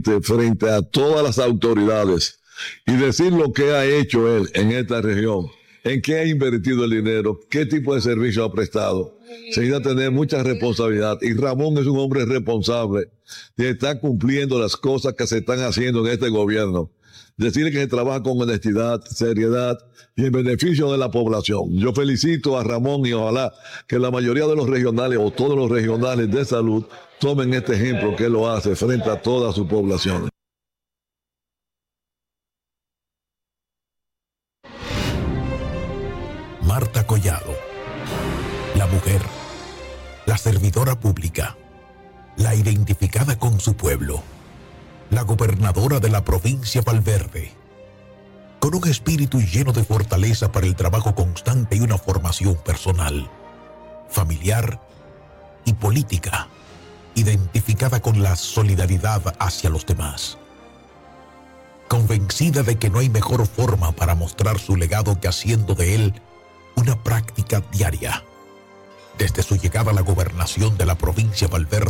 públicamente frente a todas las autoridades y decir lo que ha hecho él en esta región, en qué ha invertido el dinero, qué tipo de servicio ha prestado, se necesita tener mucha responsabilidad. Y Ramón es un hombre responsable y está cumpliendo las cosas que se están haciendo en este gobierno. Decirle que se trabaja con honestidad, seriedad y en beneficio de la población. Yo felicito a Ramón y ojalá que la mayoría de los regionales o todos los regionales de salud tomen este ejemplo que él lo hace frente a toda su población. Marta Collado, la mujer, la servidora pública, la identificada con su pueblo, la gobernadora de la provincia Valverde, con un espíritu lleno de fortaleza para el trabajo constante y una formación personal, familiar y política, identificada con la solidaridad hacia los demás. Convencida de que no hay mejor forma para mostrar su legado que haciendo de él una práctica diaria. Desde su llegada a la gobernación de la provincia Valverde,